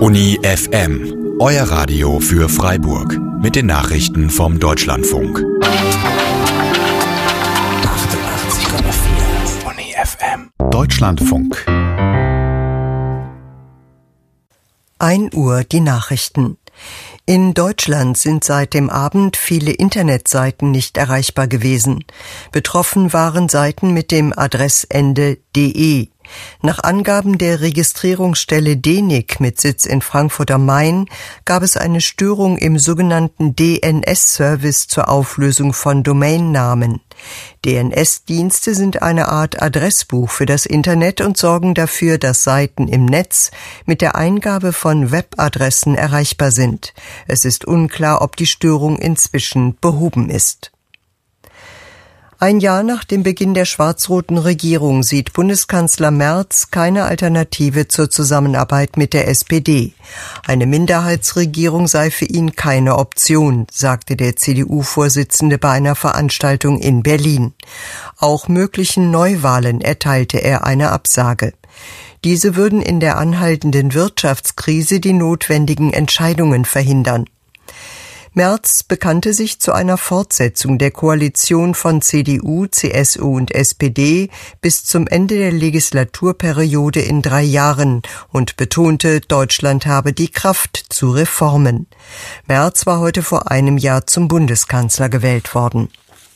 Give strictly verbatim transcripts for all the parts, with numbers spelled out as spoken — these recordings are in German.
Uni F M, euer Radio für Freiburg mit den Nachrichten vom Deutschlandfunk. achtundachtzig Komma vier Uni F M. Deutschlandfunk. ein Uhr die Nachrichten. In Deutschland sind seit dem Abend viele Internetseiten nicht erreichbar gewesen. Betroffen waren Seiten mit dem Adressende .de. Nach Angaben der Registrierungsstelle D E N I C mit Sitz in Frankfurt am Main gab es eine Störung im sogenannten D N S-Service zur Auflösung von Domainnamen. D N S-Dienste sind eine Art Adressbuch für das Internet und sorgen dafür, dass Seiten im Netz mit der Eingabe von Webadressen erreichbar sind. Es ist unklar, ob die Störung inzwischen behoben ist. Ein Jahr nach dem Beginn der schwarz-roten Regierung sieht Bundeskanzler Merz keine Alternative zur Zusammenarbeit mit der S P D. Eine Minderheitsregierung sei für ihn keine Option, sagte der C D U-Vorsitzende bei einer Veranstaltung in Berlin. Auch möglichen Neuwahlen erteilte er eine Absage. Diese würden in der anhaltenden Wirtschaftskrise die notwendigen Entscheidungen verhindern. Merz bekannte sich zu einer Fortsetzung der Koalition von C D U, C S U und S P D bis zum Ende der Legislaturperiode in drei Jahren und betonte, Deutschland habe die Kraft zu Reformen. Merz war heute vor einem Jahr zum Bundeskanzler gewählt worden.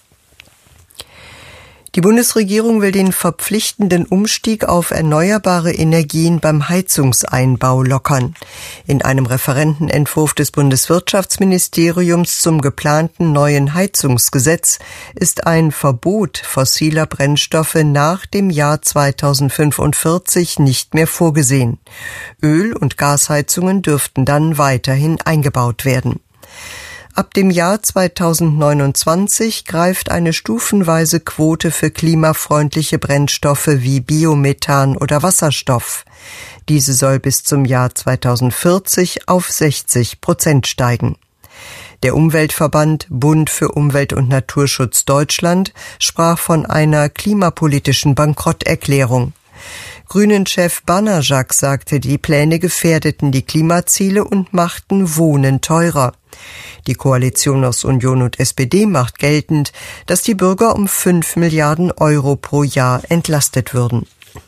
Die Bundesregierung will den verpflichtenden Umstieg auf erneuerbare Energien beim Heizungseinbau lockern. In einem Referentenentwurf des Bundeswirtschaftsministeriums zum geplanten neuen Heizungsgesetz ist ein Verbot fossiler Brennstoffe nach dem Jahr zweitausendfünfundvierzig nicht mehr vorgesehen. Öl- und Gasheizungen dürften dann weiterhin eingebaut werden. Ab dem Jahr zweitausendneunundzwanzig greift eine stufenweise Quote für klimafreundliche Brennstoffe wie Biomethan oder Wasserstoff. Diese soll bis zum Jahr zweitausendvierzig auf sechzig Prozent steigen. Der Umweltverband Bund für Umwelt- und Naturschutz Deutschland sprach von einer klimapolitischen Bankrotterklärung. Grünen-Chef Banajak sagte, die Pläne gefährdeten die Klimaziele und machten Wohnen teurer. Die Koalition aus Union und S P D macht geltend, dass die Bürger um fünf Milliarden Euro pro Jahr entlastet würden.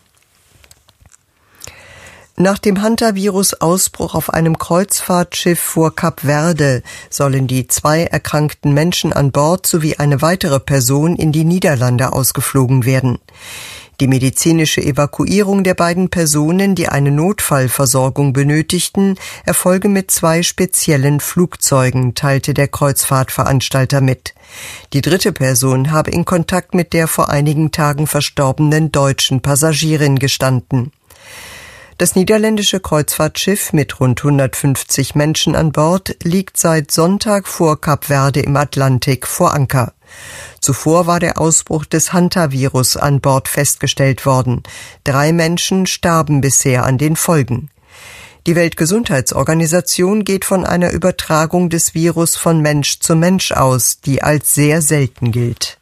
Nach dem Hantavirus-Ausbruch auf einem Kreuzfahrtschiff vor Kap Verde sollen die zwei erkrankten Menschen an Bord sowie eine weitere Person in die Niederlande ausgeflogen werden. Die medizinische Evakuierung der beiden Personen, die eine Notfallversorgung benötigten, erfolge mit zwei speziellen Flugzeugen, teilte der Kreuzfahrtveranstalter mit. Die dritte Person habe in Kontakt mit der vor einigen Tagen verstorbenen deutschen Passagierin gestanden. Das niederländische Kreuzfahrtschiff mit rund hundertfünfzig Menschen an Bord liegt seit Sonntag vor Kap Verde im Atlantik vor Anker. Zuvor war der Ausbruch des Hantavirus an Bord festgestellt worden. Drei Menschen starben bisher an den Folgen. Die Weltgesundheitsorganisation geht von einer Übertragung des Virus von Mensch zu Mensch aus, die als sehr selten gilt.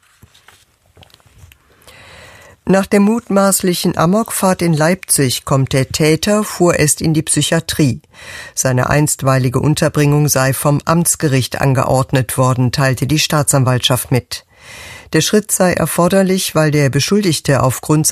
Nach der mutmaßlichen Amokfahrt in Leipzig kommt der Täter vorerst in die Psychiatrie. Seine einstweilige Unterbringung sei vom Amtsgericht angeordnet worden, teilte die Staatsanwaltschaft mit. Der Schritt sei erforderlich, weil der Beschuldigte aufgrund